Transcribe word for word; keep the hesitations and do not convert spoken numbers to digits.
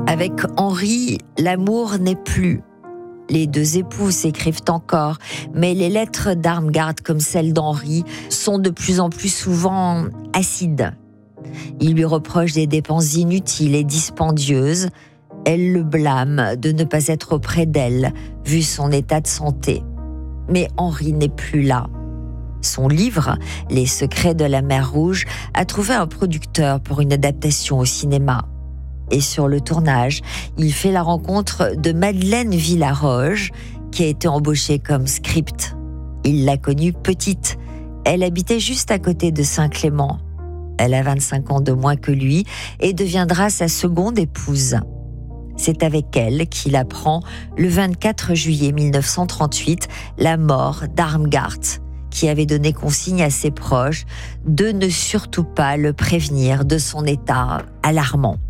Avec Henri, l'amour n'est plus. Les deux époux s'écrivent encore, mais les lettres d'Armgard, comme celles d'Henri, sont de plus en plus souvent acides. Il lui reproche des dépenses inutiles et dispendieuses. Elle le blâme de ne pas être auprès d'elle, vu son état de santé. Mais Henri n'est plus là. Son livre, Les secrets de la mer Rouge, a trouvé un producteur pour une adaptation au cinéma. Et sur le tournage, il fait la rencontre de Madeleine Villaroge, qui a été embauchée comme script. Il l'a connue petite. Elle habitait juste à côté de Saint-Clément. Elle a vingt-cinq ans de moins que lui et deviendra sa seconde épouse. C'est avec elle qu'il apprend, le vingt-quatre juillet mille neuf cent trente-huit, la mort d'Armgard, qui avait donné consigne à ses proches de ne surtout pas le prévenir de son état alarmant.